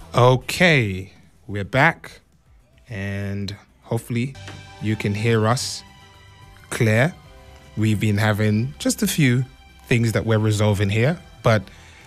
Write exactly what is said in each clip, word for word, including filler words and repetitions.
Okay, we're back, and hopefully you can hear us clear. We've been having just a few things that we're resolving here, but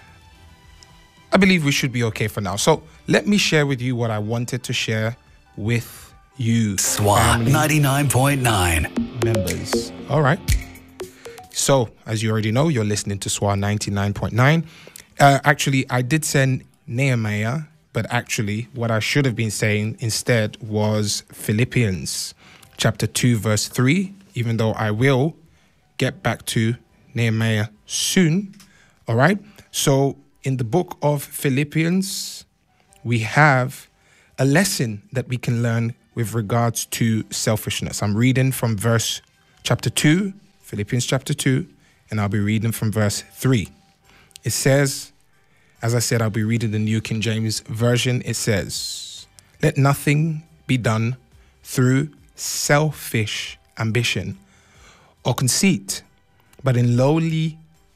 I believe we should be okay for now. So let me share with you what I wanted to share with you. S W A ninety-nine point nine members. All right. So as you already know, you're listening to S W A ninety-nine point nine. Uh, actually, I did send Nehemiah, but actually what I should have been saying instead was Philippians chapter two, verse three, even though I will get back to Nehemiah soon. All right. So in the book of Philippians, we have a lesson that we can learn with regards to selfishness. I'm reading from verse chapter two, Philippians chapter two, and I'll be reading from verse three. It says, as I said, I'll be reading the New King James Version. It says, "Let nothing be done through selfish ambition or conceit, but in lowly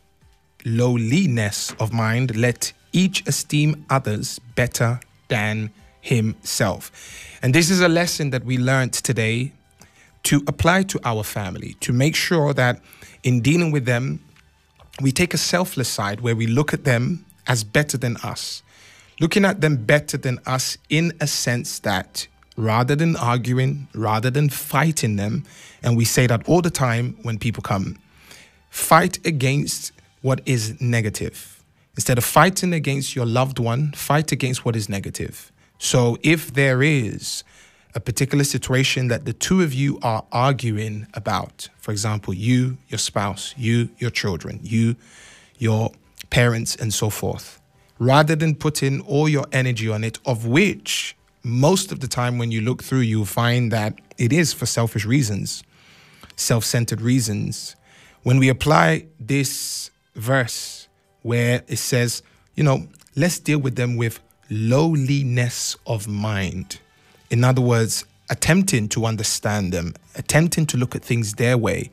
lowliness of mind, let each esteem others better than himself." And this is a lesson that we learned today to apply to our family, to make sure that in dealing with them, we take a selfless side where we look at them as better than us, looking at them better than us in a sense that rather than arguing, rather than fighting them, and we say that all the time when people come, fight against what is negative. Instead of fighting against your loved one, fight against what is negative. So if there is a particular situation that the two of you are arguing about, for example, you, your spouse, you, your children, you, your parents, and so forth, rather than putting all your energy on it, of which most of the time when you look through, you'll find that it is for selfish reasons, self-centered reasons. When we apply this verse where it says, you know, let's deal with them with lowliness of mind. In other words, attempting to understand them, attempting to look at things their way,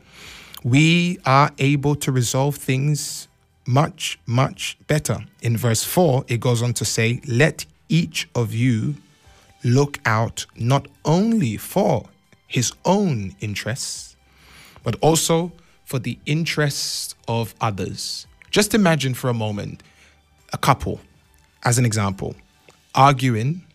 we are able to resolve things much, much better. In verse four, it goes on to say, let each of you look out not only for his own interests, but also for the interests of others. Just imagine for a moment a couple, as an example, arguing,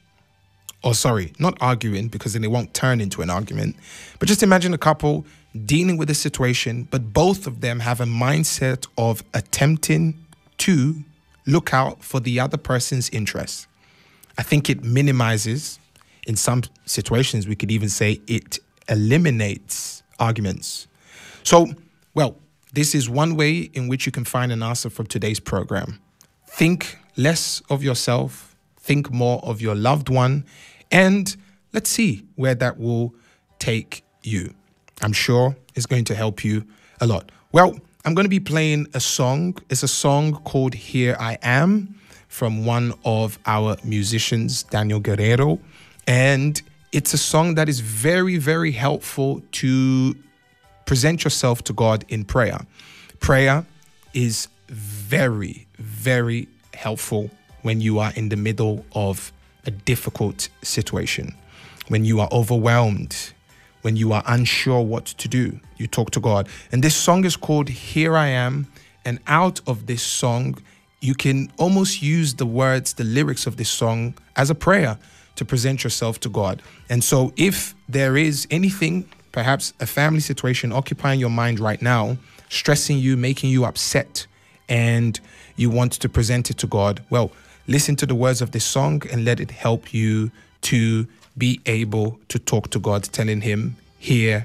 or sorry, not arguing, because then it won't turn into an argument, but just imagine a couple dealing with a situation, but both of them have a mindset of attempting to look out for the other person's interests. I think it minimizes, in some situations, we could even say it eliminates arguments. So, well, this is one way in which you can find an answer from today's program. Think less of yourself, think more of your loved one, and let's see where that will take you. I'm sure it's going to help you a lot. Well, I'm going to be playing a song. It's a song called Here I Am from one of our musicians, Daniel Guerrero. And it's a song that is very, very helpful to present yourself to God in prayer. Prayer is very, very helpful when you are in the middle of a difficult situation, when you are overwhelmed, when you are unsure what to do. You talk to God. And this song is called Here I Am. And out of this song, you can almost use the words, the lyrics of this song as a prayer to present yourself to God. And so if there is anything, perhaps a family situation occupying your mind right now, stressing you, making you upset, and you want to present it to God, well, listen to the words of this song and let it help you to be able to talk to God, telling him, here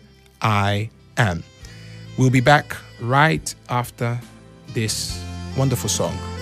I am. We'll be back right after this wonderful song.